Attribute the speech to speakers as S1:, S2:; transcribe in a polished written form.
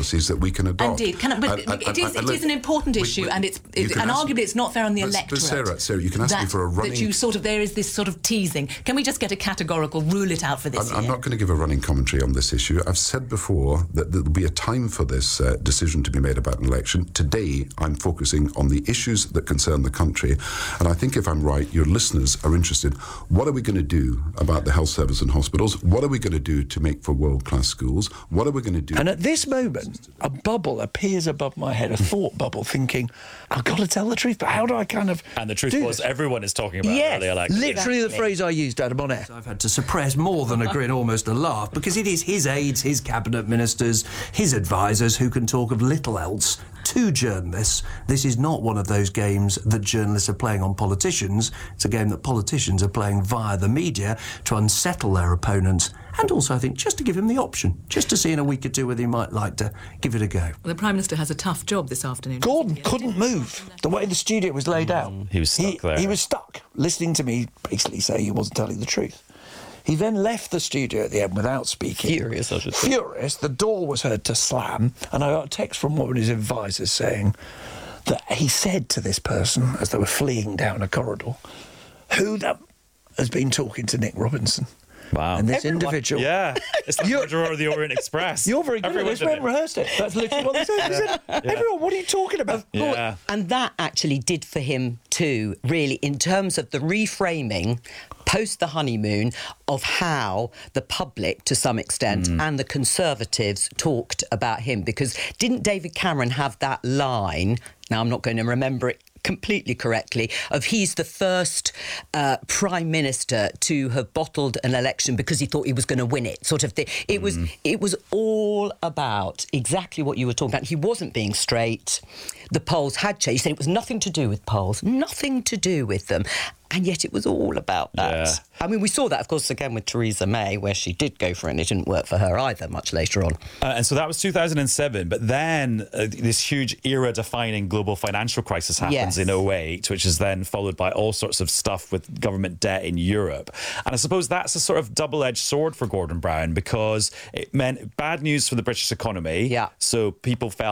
S1: policies that we can adopt.
S2: Indeed, it is an important issue, and arguably it's not fair on the electorate.
S1: But Sarah, you can ask me for a running...
S2: there is this sort of teasing. Can we just get a categorical rule it out for this year?
S1: I'm not going to give a running commentary on this issue. I've said before that there will be a time for this decision to be made about an election. Today, I'm focusing on the issues that concern the country, and I think if I'm right, your listeners are interested. What are we going to do about the health service and hospitals? What are we going to do to make for world-class schools? What are we going to do...
S3: And at this moment, a bubble appears above my head, a thought bubble, thinking, I've got to tell the truth, but how do I kind of...
S4: And the truth was, everyone is talking about
S3: yes,
S4: early elections.
S3: literally the phrase I used, Adam, on air.
S5: I've had to suppress more than a grin, almost a laugh, because it is his aides, his cabinet ministers, his advisers who can talk of little else to journalists. This is not one of those games that journalists are playing on politicians. It's a game that politicians are playing via the media to unsettle their opponents, and also, I think, just to give him the option, just to see in a week or two whether he might like to give it a go.
S2: Well, the Prime Minister has a tough job this afternoon.
S3: Gordon couldn't move. The way the studio was laid out.
S4: He was stuck there.
S3: He was stuck, listening to me basically say he wasn't telling the truth. He then left the studio at the end without speaking.
S4: Furious, I should say.
S3: Furious. The door was heard to slam, and I got a text from one of his advisors saying that he said to this person, as they were fleeing down a corridor, who that has been talking to Nick Robinson.
S4: Wow.
S3: And this individual...
S4: Yeah. It's the murderer of the Orient Express.
S3: You're very good at this. We haven't rehearsed it. That's literally what they said. They said, everyone, what are you talking about?
S4: Yeah.
S6: And that actually did for him too, really, in terms of the reframing post the honeymoon of how the public, to some extent, and the Conservatives talked about him. Because didn't David Cameron have that line, now I'm not going to remember it completely correctly, of he's the first Prime Minister to have bottled an election because he thought he was going to win it, sort of thing. It was all about exactly what you were talking about. He wasn't being straight. The polls had changed. He said it was nothing to do with polls, nothing to do with them. And yet it was all about that.
S4: Yeah.
S6: I mean, we saw that, of course, again with Theresa May, where she did go for it and it didn't work for her either much later on.
S4: And so that was 2007. But then this huge era-defining global financial crisis happens in 2008, which is then followed by all sorts of stuff with government debt in Europe. And I suppose that's a sort of double-edged sword for Gordon Brown, because it meant bad news for the British economy.
S6: Yeah.
S4: So people felt